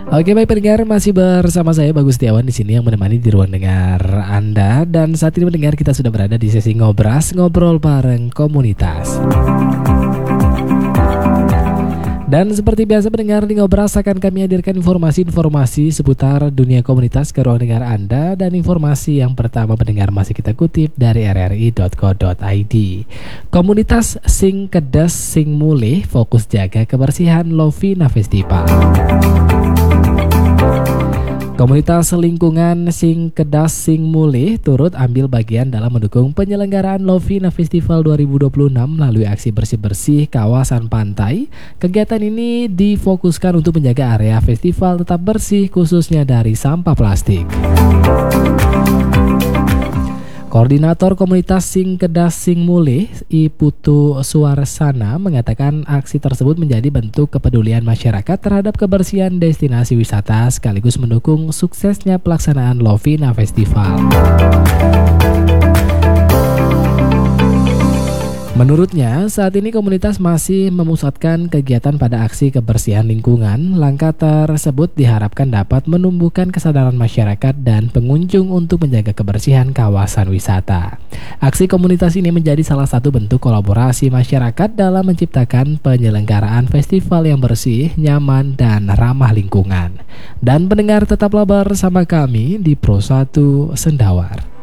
Oke, baik pendengar, masih bersama saya Bagus Setiawan di sini yang menemani di ruang dengar Anda, dan saat ini pendengar kita sudah berada di sesi ngobras, ngobrol bareng komunitas. Dan seperti biasa pendengar, di Ngobras akan kami hadirkan informasi-informasi seputar dunia komunitas ke ruang dengar Anda. Dan informasi yang pertama pendengar masih kita kutip dari rri.co.id. Komunitas Sing Kedas Sing Mulih fokus jaga kebersihan Lovina Festival. Komunitas lingkungan Sing Kedas Sing Mulih turut ambil bagian dalam mendukung penyelenggaraan Lovina Festival 2026 melalui aksi bersih-bersih kawasan pantai. Kegiatan ini difokuskan untuk menjaga area festival tetap bersih khususnya dari sampah plastik. Koordinator Komunitas Sing Kedas Sing Mulih, I Putu Suarsana, mengatakan aksi tersebut menjadi bentuk kepedulian masyarakat terhadap kebersihan destinasi wisata sekaligus mendukung suksesnya pelaksanaan Lovina Festival. Menurutnya, saat ini komunitas masih memusatkan kegiatan pada aksi kebersihan lingkungan. Langkah tersebut diharapkan dapat menumbuhkan kesadaran masyarakat dan pengunjung untuk menjaga kebersihan kawasan wisata. Aksi komunitas ini menjadi salah satu bentuk kolaborasi masyarakat dalam menciptakan penyelenggaraan festival yang bersih, nyaman, dan ramah lingkungan. Dan pendengar, tetaplah bersama kami di Pro 1 Sendawar.